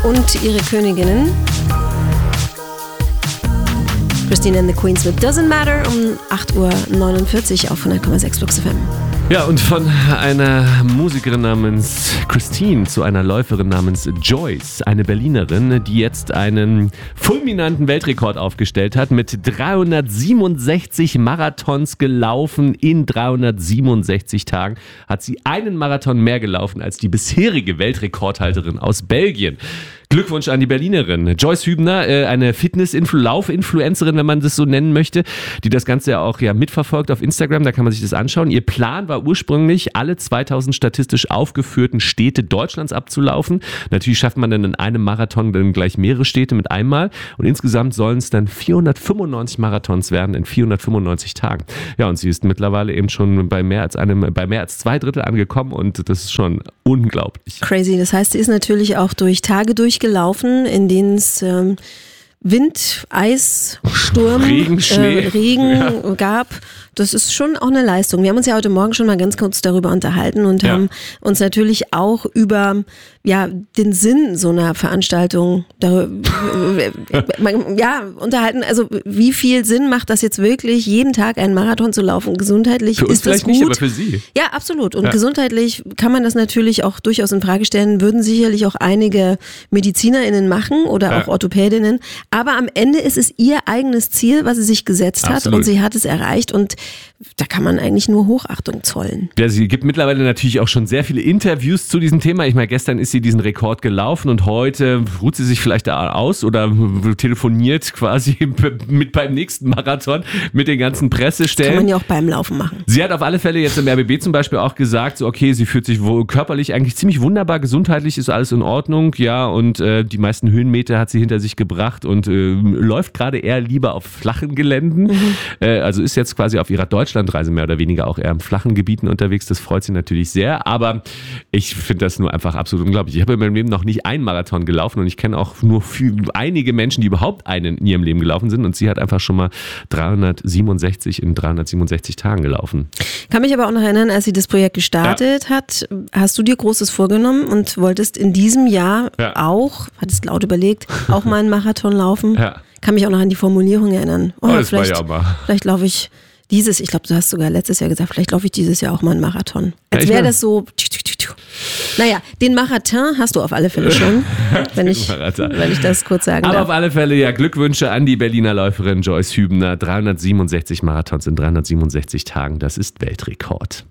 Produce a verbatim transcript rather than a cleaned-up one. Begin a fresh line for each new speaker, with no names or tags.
und ihre Königinnen. Christine and the Queens mit Doesn't Matter um acht Uhr neunundvierzig auf hundert Komma sechs Flux F M.
Ja, und von einer Musikerin namens Christine zu einer Läuferin namens Joyce, eine Berlinerin, die jetzt einen fulminanten Weltrekord aufgestellt hat, mit dreihundertsiebenundsechzig Marathons gelaufen in dreihundertsiebenundsechzig Tagen, hat sie einen Marathon mehr gelaufen als die bisherige Weltrekordhalterin aus Belgien. Glückwunsch an die Berlinerin. Joyce Hübner, eine Fitness-Lauf-Influencerin, wenn man das so nennen möchte, die das Ganze ja auch ja mitverfolgt auf Instagram, da kann man sich das anschauen. Ihr Plan war ursprünglich, alle zweitausend statistisch aufgeführten Städte Deutschlands abzulaufen. Natürlich schafft man dann in einem Marathon dann gleich mehrere Städte mit einmal und insgesamt sollen es dann vierhundertfünfundneunzig Marathons werden in vierhundertfünfundneunzig Tagen. Ja, und sie ist mittlerweile eben schon bei mehr als einem, bei mehr als zwei Drittel angekommen und das ist schon unglaublich.
Crazy, das heißt, sie ist natürlich auch durch Tage durchgelaufen, in denen es ähm, Wind, Eis, Sturm,
Regen, Schnee.
Äh, Regen
ja.
gab. Das ist schon auch eine Leistung. Wir haben uns ja heute Morgen schon mal ganz kurz darüber unterhalten und
ja.
haben uns natürlich auch über ja, den Sinn so einer Veranstaltung darüber, ja, unterhalten. Also wie viel Sinn macht das jetzt wirklich, jeden Tag einen Marathon zu laufen? Gesundheitlich
für uns
ist das gut.
Nicht, aber für Sie.
Ja, absolut. Und
ja.
gesundheitlich kann man das natürlich auch durchaus in Frage stellen. Würden sicherlich auch einige MedizinerInnen machen oder
ja.
auch Orthopädinnen. Aber am Ende ist es ihr eigenes Ziel, was sie sich gesetzt
Absolut.
hat und sie hat es erreicht und da kann man eigentlich nur Hochachtung zollen.
Ja, sie gibt mittlerweile natürlich auch schon sehr viele Interviews zu diesem Thema. Ich meine, gestern ist sie diesen Rekord gelaufen und heute ruht sie sich vielleicht da aus oder telefoniert quasi mit beim nächsten Marathon mit den ganzen Pressestellen.
Das kann man ja auch beim Laufen machen.
Sie hat auf alle Fälle jetzt im R B B zum Beispiel auch gesagt, so okay, sie fühlt sich wohl körperlich eigentlich ziemlich wunderbar, gesundheitlich ist alles in Ordnung, ja, und äh, die meisten Höhenmeter hat sie hinter sich gebracht und äh, läuft gerade eher lieber auf flachen Geländen. Mhm. Äh, also ist jetzt quasi auf ihrer Deutschlandreise mehr oder weniger auch eher in flachen Gebieten unterwegs. Das freut sie natürlich sehr, aber ich finde das nur einfach absolut unglaublich. Ich habe in meinem Leben noch nicht einen Marathon gelaufen und ich kenne auch nur viel, einige Menschen, die überhaupt einen in ihrem Leben gelaufen sind und sie hat einfach schon mal dreihundertsiebenundsechzig in dreihundertsiebenundsechzig Tagen gelaufen.
Kann mich aber auch noch erinnern, als sie das Projekt gestartet ja. hat, hast du dir Großes vorgenommen und wolltest in diesem Jahr ja. auch, hattest laut überlegt, auch mal einen Marathon laufen. Ja. Kann mich auch noch an die Formulierung erinnern. Oh,
oh, das
vielleicht,
war ja mal.
vielleicht laufe ich dieses, ich glaube, du hast sogar letztes Jahr gesagt, vielleicht laufe ich dieses Jahr auch mal einen Marathon. Als
ja,
wäre das so. Naja, den Marathon hast du auf alle Fälle schon, wenn ich, wenn ich das kurz sagen
Aber
darf.
auf alle Fälle, ja, Glückwünsche an die Berliner Läuferin Joyce Hübner. dreihundertsiebenundsechzig Marathons in dreihundertsiebenundsechzig Tagen, das ist Weltrekord.